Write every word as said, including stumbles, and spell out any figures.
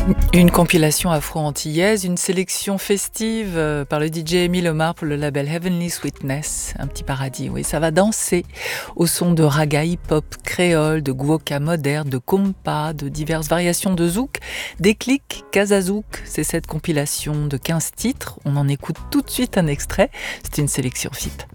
Une compilation afro-antillaise, une sélection festive euh, par le D J Émile Omar pour le label Heavenly Sweetness, un petit paradis, oui, ça va danser au son de raga hip-hop créole, de guoka moderne, de compa, de diverses variations de zouk, des clics, kazazouk, c'est cette compilation de quinze titres, on en écoute tout de suite un extrait, c'est une sélection F I P.